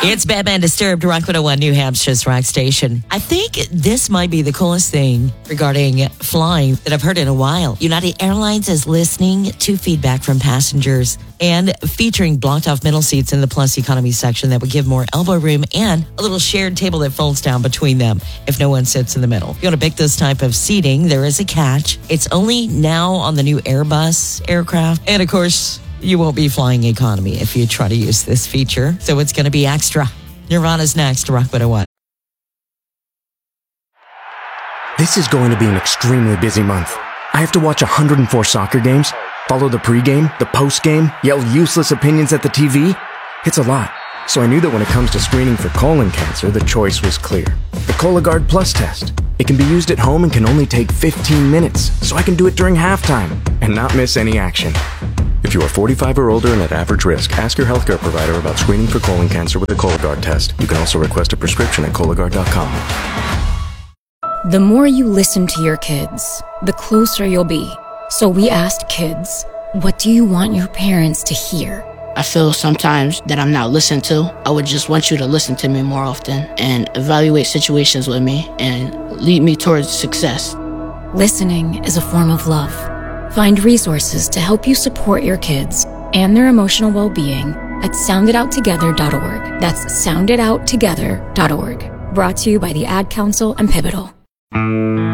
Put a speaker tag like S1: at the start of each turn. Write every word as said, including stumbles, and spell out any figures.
S1: It's Batman Disturbed, Rock one oh one, New Hampshire's rock station. I think this might be the coolest thing regarding flying that I've heard in a while. United Airlines is listening to feedback from passengers and featuring blocked off middle seats in the Plus Economy section that would give more elbow room and a little shared table that folds down between them if no one sits in the middle. If you want to pick this type of seating, there is a catch. It's only now on the new Airbus aircraft. And of course, you won't be flying economy if you try to use this feature. So it's going to be extra. Nirvana's next, Rock one oh one.
S2: This is going to be an extremely busy month. I have to watch one hundred four soccer games, follow the pregame, the postgame, yell useless opinions at the T V. It's a lot. So I knew that when it comes to screening for colon cancer, the choice was clear. The Cologuard Plus test. It can be used at home and can only take fifteen minutes, so I can do it during halftime and not miss any action. If you are forty-five or older and at average risk, ask your healthcare provider about screening for colon cancer with the Cologuard test. You can also request a prescription at Cologuard dot com.
S3: The more you listen to your kids, the closer you'll be. So we asked kids, what do you want your parents to hear?
S4: I feel sometimes that I'm not listened to. I would just want you to listen to me more often and evaluate situations with me and lead me towards success.
S3: Listening is a form of love. Find resources to help you support your kids and their emotional well-being at sound it out together dot org. That's sound it out together dot org. Brought to you by the Ad Council and Pivotal.